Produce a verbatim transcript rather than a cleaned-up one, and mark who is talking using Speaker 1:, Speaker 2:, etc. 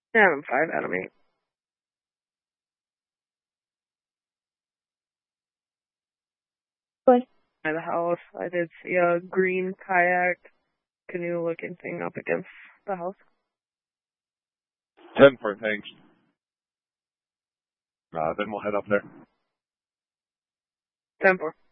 Speaker 1: Yeah, I'm five out of eight.
Speaker 2: What?
Speaker 1: By the house, I did see a green kayak canoe-looking thing up against the house.
Speaker 3: ten for thanks. Uh, then we'll head up there.
Speaker 1: ten four.